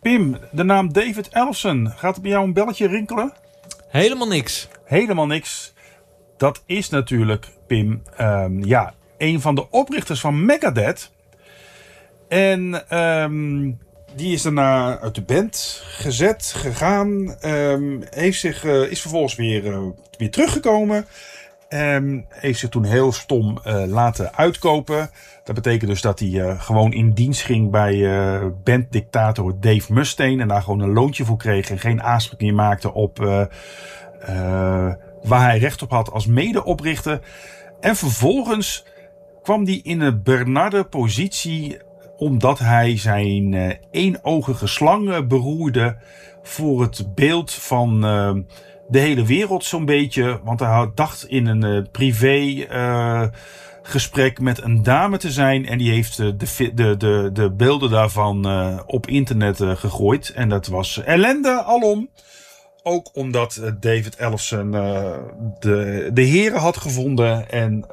Pim, de naam David Ellefson. Gaat er bij jou een belletje rinkelen? Helemaal niks. Helemaal niks. Dat is natuurlijk, Pim, een van de oprichters van Megadeth. En die is daarna uit de band gegaan. Is vervolgens weer teruggekomen. Heeft zich toen heel stom laten uitkopen. Dat betekent dus dat hij gewoon in dienst ging bij banddictator Dave Mustaine. En daar gewoon een loontje voor kreeg. En geen aanspraak meer maakte op waar hij recht op had als medeoprichter. En vervolgens kwam hij in een benarde positie, omdat hij zijn eenogige slang beroerde voor het beeld van de hele wereld zo'n beetje. Want hij dacht in een privé gesprek met een dame te zijn. En die heeft de beelden daarvan op internet gegooid. En dat was ellende alom. Ook omdat David Ellefson de heren had gevonden. En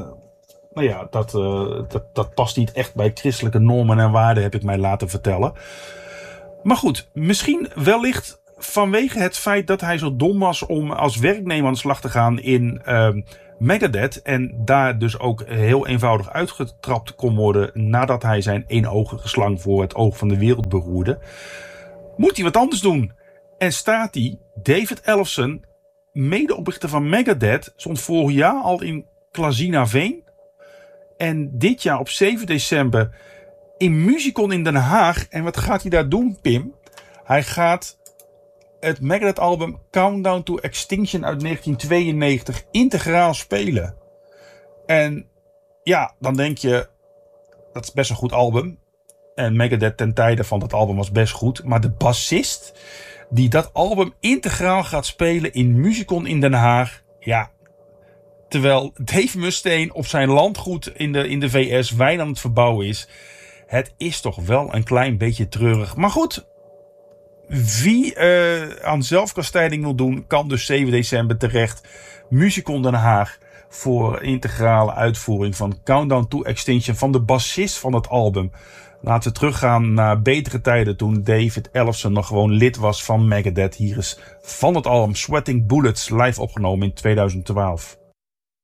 dat past niet echt bij christelijke normen en waarden, heb ik mij laten vertellen. Maar goed, misschien wellicht vanwege het feit dat hij zo dom was om als werknemer aan de slag te gaan in Megadeth. En daar dus ook heel eenvoudig uitgetrapt kon worden nadat hij zijn eenogige slang voor het oog van de wereld beroerde. Moet hij wat anders doen? En staat hij, David Ellefson, medeoprichter van Megadeth, stond vorig jaar al in Klazinaveen. En dit jaar op 7 december in Musicon in Den Haag. En wat gaat hij daar doen, Pim? Hij gaat het Megadeth album Countdown to Extinction uit 1992 integraal spelen. En ja, dan denk je, dat is best een goed album. En Megadeth ten tijde van dat album was best goed. Maar de bassist die dat album integraal gaat spelen in Musicon in Den Haag. Ja, terwijl Dave Mustaine op zijn landgoed in de VS wijn aan het verbouwen is. Het is toch wel een klein beetje treurig. Maar goed, wie aan zelfkastijding wil doen, kan dus 7 december terecht. Musicon Den Haag voor integrale uitvoering van Countdown to Extinction van de bassist van het album. Laten we teruggaan naar betere tijden toen David Ellefson nog gewoon lid was van Megadeth. Hier is van het album Sweating Bullets live opgenomen in 2012.